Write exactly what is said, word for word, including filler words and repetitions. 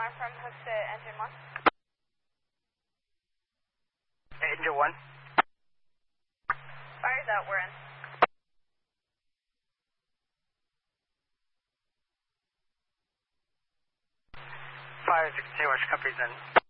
alarm from hooked to engine one. Engine one. Fire's out, we're in. Fire sixteen, watch company's in.